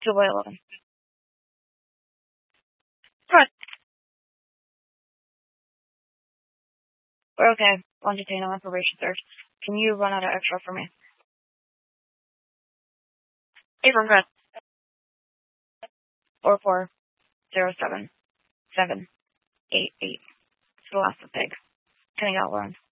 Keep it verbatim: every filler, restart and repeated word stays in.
two by eleven. Good. We're okay. Longitudinal information search. Can you run out of extra for me? Abram, good. Four four zero seven seven eight eight. It's the last of pig. Cutting out loans.